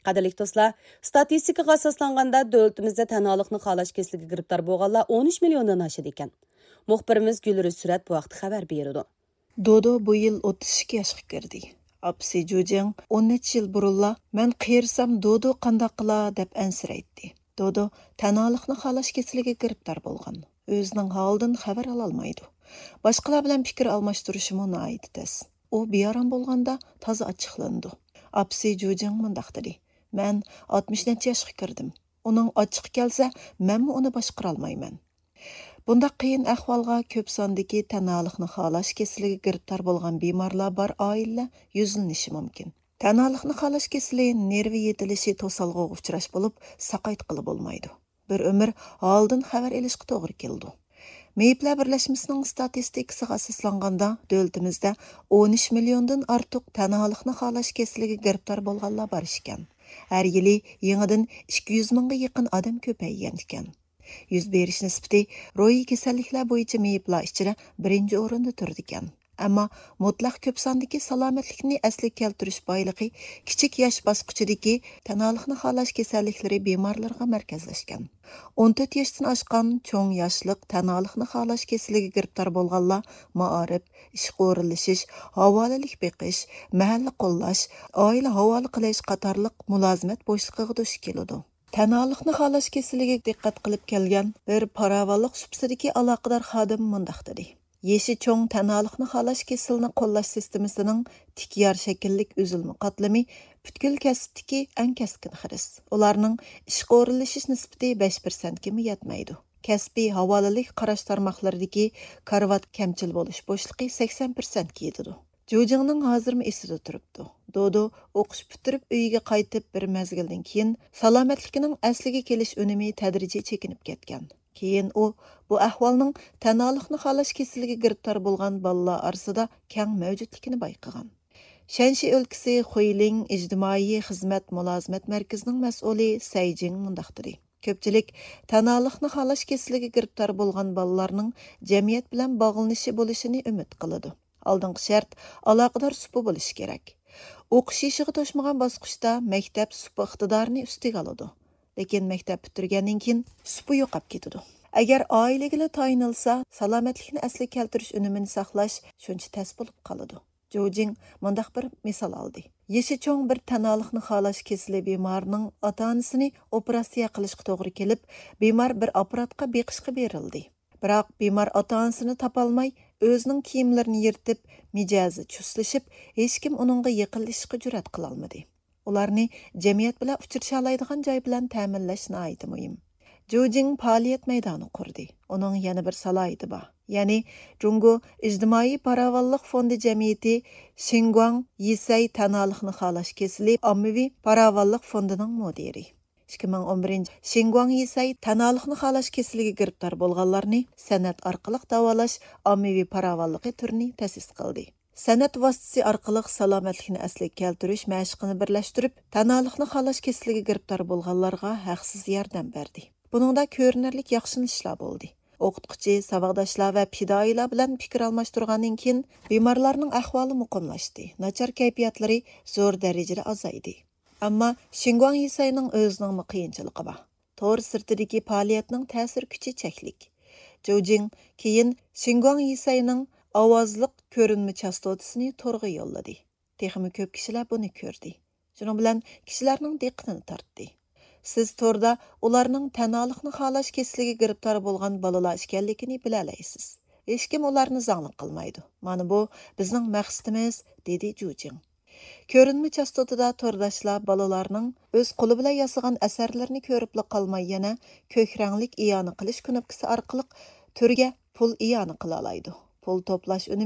Qadirlik dostlar, statistikaga asoslanganda dövlətimizdə tənalıqni xalaş kesiligi giribtar bolğanlar 13 milyondan aşıdı ekan. Muxbirimiz Gülürü Sürat bu vaqt xabar berdi. Dodo bu yıl 32 yaşga kirdi. Apsi Jojang 13 yıl burunla "Men qiyirsam Dodo qandaq qila" deb ansiraytdi. Dodo tənalıqni xalaş kesiligi giribtar bolğan. Özünün halidan xabar alalmaydı. Başqalar bilan fikir almashtirishimi noyit tez. U beyaram bolğanda taza açıqlandı. Apsi Jojang mundaq dedi: "Men 60 necha yaşga kirdim. Uning ochiq kelsa, menmi uni boshqara olmayman." Bunda qiyin ahvolga ko'p sondagi tanalıqni xalash kesiligi giribtar bo'lgan bemorlar bor oilalar yuzlanishi mumkin. Tanalıqni xalash kesili nervi yetilishi to'salg'iga uchrash bo'lib, saqaytqili bo'lmaydi. Bir umr oldin xabar olishga to'g'ri keldi. Meyiplar birlashmasining statistikasiga asoslanganda, davlatimizda 13 milliondan ortiq tanalıqni xalash kesiligi giribtar bo'lganlar bor ekan. Har yili yangidan 200 mingga yaqin odam ko'paygan ekan. Yüz berish nisbati ro'yi kasalliklar bo'yicha meyiplar ichida birinchi o'rinda turdi ekan. Ammo mutlaq ko'p sondagi salomatlikni asliga keltirish boyligi kichik yosh bosqichidagi tanalıqni xalash kasalliklari bemorlarga markazlashgan. 14 yoshdan oshgan cho'ng yoshliq tanalıqni xalash kasaliga giribtar bo'lganlar ma'arif, ish o'rinlashish, havolalik beqish, mahalla qo'llash, oila havola qilish qatorliq mulozimat bo'shligiga duch keladi. Tanalıqni xalash kesiliga diqqat qilib kelgan bir paravalliq subsidiki aloqador xodim mundaq dedi: "Yeshi cho'ng tanalıqni xalash kesilini qo'llash sistemasining tikyar shakllik uzilma qatlami butkul kasbdagi eng keskin xiris. Ularning ishga o'rinlashish nisbati 5% ga yetmaydi. Kasbiy havolalik qarash tarmoqlaridagi karvat kamchil bo'lish bo'shliqi 80% ga yetadi." Jojingning hozirmi esida turibdi. Dodo o'qish bitirib uyiga qaytib bir mezgildan keyin salomatligining asliga kelish unumi tadrijiy chekinib ketgan. Keyin u bu ahvolning tanalıqni xalash kesiliga giribtar bo'lgan bolalar orasida keng mavjudligini bayqagan. Shanxi o'lkasi Xuiling ijtimoiy xizmat mulozimat markazining mas'uli Sayjing mundaq dedi: "Ko'pchilik tanalıqni xalash kesiliga giribtar bo'lgan bolalarning jamiyat bilan bog'lanishi bo'lishini umid qiladi. Aldınғы şart aloqador supi bo'lishi kerak. O'qish yoshiga to'shmagan bosqichda maktab supi iqtidorini ustiga oladi. Lekin maktab bitirgandan keyin supi yo'qolib ketadi. Agar oilaga tayinilsa, salomatlikni asliga keltirish unumini saqlash shuncha tas bo'lib qoladi." Jojing mundaq bir misol oldi: "Yeshi cho'ng bir tanalıqni xalash kesili bemorning ota-onasini operatsiya qilishga to'g'ri kelib, bemor bir apparatga beqishga berildi. Biroq bemor ota-onasini topolmay, o'zining kiyimlarini yirtib, mijozi chuslashib, hech kim uningga yaqinlashishga jur'at qila olmadi. Ularni jamiyat bilan uchrasha oladigan joy bilan ta'minlash nihoyat muhim." Jojing faoliyat maydoni qurdi. Uning yana bir salohiyati bor. Ya'ni Jungo ijtimoiy paravalliq fondi jamiyati Xinguang Yisay tanalıqni xalash kesili ommaviy paravalliq fondining mudiri. 2011 Xinguang Yisay tanalıqni xalash kesiliga giribtar bo'lganlarni san'at orqali davolash ommaviy paravalligi turini ta'sis qildi. San'at vositasi orqali salomatlikni asliga keltirish mashqini birlashtirib, tanalıqni xalash kesiliga giribtar bo'lganlarga haqsiz yordam berdi. Buningda ko'rinarli yaxshilanishlar bo'ldi. O'qituvchi, saboqdoshlar va fidoyilar bilan fikr almashtirgandan keyin bemorlarning ahvoli muqimlashdi. Nachar kayfiyatlari zo'r darajada azaydi. Ammo Xinguang Yisayning o'zining qiyinchiligi bor. To'r sirtidagi faoliyatning ta'sir kuchi cheklik. Jojing keyin Xinguang Yisayning ovozliq ko'rinma chastotasini to'rga yo'lladi. Texmi ko'p kishilar buni ko'rdi. Shuning bilan kishilarning diqqatini tortdi. Siz to'rda ularning tanalıqni xalash kesiliga giribtar bo'lgan bolalar ekanligini bila olaysiz. Hech kim ularni zanglik qilmaydi. Mana bu bizning maqsadimiz, dedi Jojing. Ko'rinma chastotida to'rdoshlar bolalarning o'z qo'li bilan yasagan asarlarini ko'ribla qolmay yana ko'k ranglik iyoni qilish knopkasi orqali turga pul iyoni qila oladi. Pul to'plash